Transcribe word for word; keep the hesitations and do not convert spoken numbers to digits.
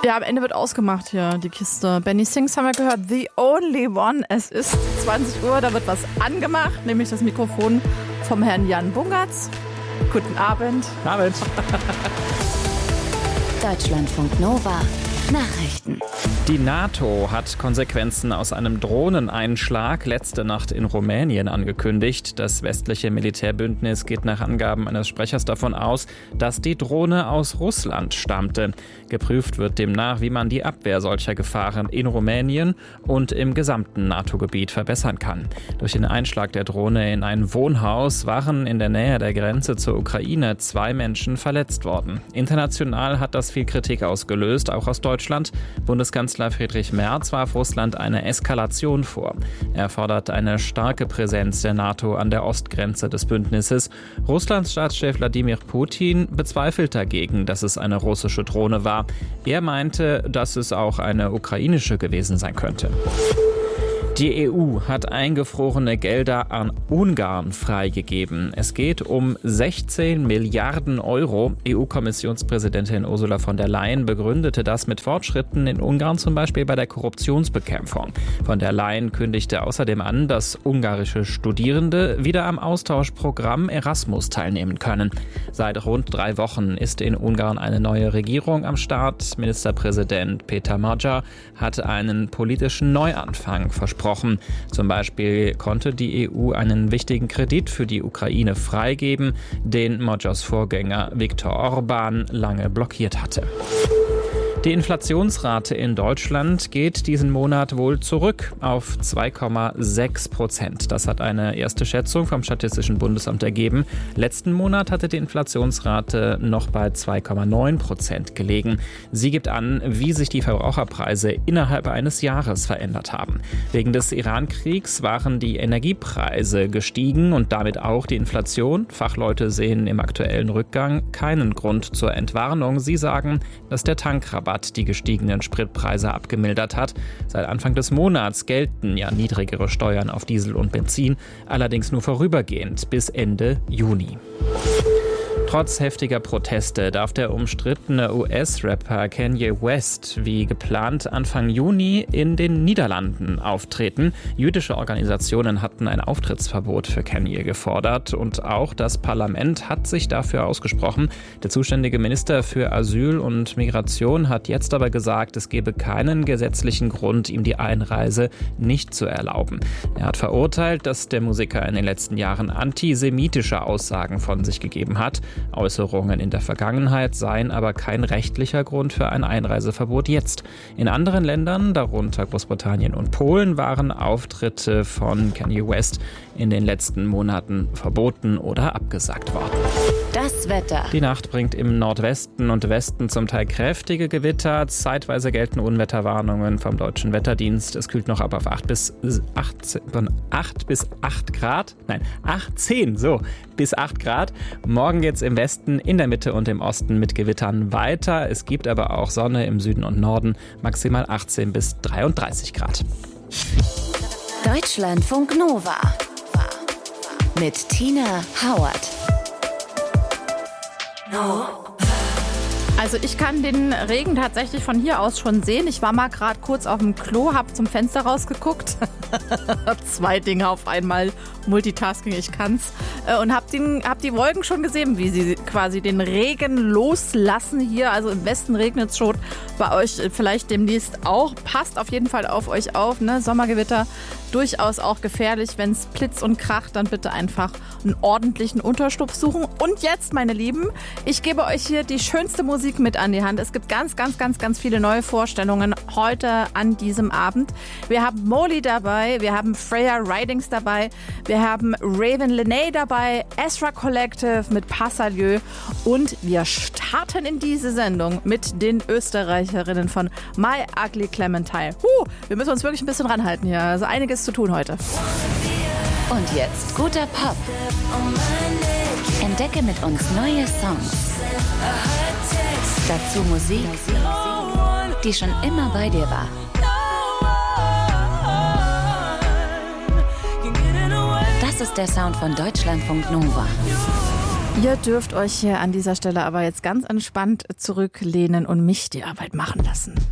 Ja, am Ende wird ausgemacht hier, die Kiste. Benny Sings haben wir gehört, The Only One. Es ist zwanzig Uhr, da wird was angemacht, nämlich das Mikrofon vom Herrn Jan Bungartz. Guten Abend. Abend. Deutschlandfunk Nova. Nachrichten. Die NATO hat Konsequenzen aus einem Drohneneinschlag letzte Nacht in Rumänien angekündigt. Das westliche Militärbündnis geht nach Angaben eines Sprechers davon aus, dass die Drohne aus Russland stammte. Geprüft wird demnach, wie man die Abwehr solcher Gefahren in Rumänien und im gesamten NATO-Gebiet verbessern kann. Durch den Einschlag der Drohne in ein Wohnhaus waren in der Nähe der Grenze zur Ukraine zwei Menschen verletzt worden. International hat das viel Kritik ausgelöst, auch aus Deutschland. Bundeskanzler Friedrich Merz warf Russland eine Eskalation vor. Er fordert eine starke Präsenz der NATO an der Ostgrenze des Bündnisses. Russlands Staatschef Wladimir Putin bezweifelt dagegen, dass es eine russische Drohne war. Er meinte, dass es auch eine ukrainische gewesen sein könnte. Die E U hat eingefrorene Gelder an Ungarn freigegeben. Es geht um sechzehn Milliarden Euro. E U-Kommissionspräsidentin Ursula von der Leyen begründete das mit Fortschritten in Ungarn, zum Beispiel bei der Korruptionsbekämpfung. Von der Leyen kündigte außerdem an, dass ungarische Studierende wieder am Austauschprogramm Erasmus teilnehmen können. Seit rund drei Wochen ist in Ungarn eine neue Regierung am Start. Ministerpräsident Peter Magyar hat einen politischen Neuanfang versprochen. Zum Beispiel konnte die E U einen wichtigen Kredit für die Ukraine freigeben, den Magyars Vorgänger Viktor Orbán lange blockiert hatte. Die Inflationsrate in Deutschland geht diesen Monat wohl zurück auf zwei Komma sechs Prozent. Das hat eine erste Schätzung vom Statistischen Bundesamt ergeben. Letzten Monat hatte die Inflationsrate noch bei zwei Komma neun Prozent gelegen. Sie gibt an, wie sich die Verbraucherpreise innerhalb eines Jahres verändert haben. Wegen des Iran-Kriegs waren die Energiepreise gestiegen und damit auch die Inflation. Fachleute sehen im aktuellen Rückgang keinen Grund zur Entwarnung. Sie sagen, dass der Tankrabatt die gestiegenen Spritpreise abgemildert hat. Seit Anfang des Monats gelten ja niedrigere Steuern auf Diesel und Benzin, allerdings nur vorübergehend bis Ende Juni. Trotz heftiger Proteste darf der umstrittene U S-Rapper Kanye West wie geplant Anfang Juni in den Niederlanden auftreten. Jüdische Organisationen hatten ein Auftrittsverbot für Kanye gefordert und auch das Parlament hat sich dafür ausgesprochen. Der zuständige Minister für Asyl und Migration hat jetzt aber gesagt, es gebe keinen gesetzlichen Grund, ihm die Einreise nicht zu erlauben. Er hat verurteilt, dass der Musiker in den letzten Jahren antisemitische Aussagen von sich gegeben hat. Äußerungen in der Vergangenheit seien aber kein rechtlicher Grund für ein Einreiseverbot jetzt. In anderen Ländern, darunter Großbritannien und Polen, waren Auftritte von Kanye West in den letzten Monaten verboten oder abgesagt worden. Das Wetter. Die Nacht bringt im Nordwesten und Westen zum Teil kräftige Gewitter. Zeitweise gelten Unwetterwarnungen vom Deutschen Wetterdienst. Es kühlt noch ab auf acht bis achtzehn, von acht bis acht Grad. Nein, achtzehn, so, bis acht Grad. Morgen geht's im Westen, in der Mitte und im Osten mit Gewittern weiter. Es gibt aber auch Sonne im Süden und Norden, maximal achtzehn bis dreiunddreißig Grad. Deutschlandfunk Nova mit Tina Howard. Also ich kann den Regen tatsächlich von hier aus schon sehen. Ich war mal gerade kurz auf dem Klo, habe zum Fenster rausgeguckt. Zwei Dinge auf einmal, Multitasking, ich kann's. Und habe hab die Wolken schon gesehen, wie sie quasi den Regen loslassen hier. Also im Westen regnet es schon, bei euch vielleicht demnächst auch. Passt auf jeden Fall auf euch auf, ne? Sommergewitter, durchaus auch gefährlich. Wenn es blitzt und kracht, dann bitte einfach einen ordentlichen Unterschlupf suchen. Und jetzt, meine Lieben, ich gebe euch hier die schönste Musik mit an die Hand. Es gibt ganz, ganz, ganz, ganz viele neue Vorstellungen heute an diesem Abend. Wir haben Molly dabei, wir haben Freya Ridings dabei, wir haben Raven Lenae dabei, Ezra Collective mit Passalieu und wir starten in diese Sendung mit den Österreicherinnen von My Ugly Clementine. Huh, wir müssen uns wirklich ein bisschen ranhalten hier. Also einiges zu tun heute. Und jetzt guter Pop. Entdecke mit uns neue Songs. Dazu Musik, die schon immer bei dir war. Das ist der Sound von Deutschlandfunk Nova. Ihr dürft euch hier an dieser Stelle aber jetzt ganz entspannt zurücklehnen und mich die Arbeit machen lassen.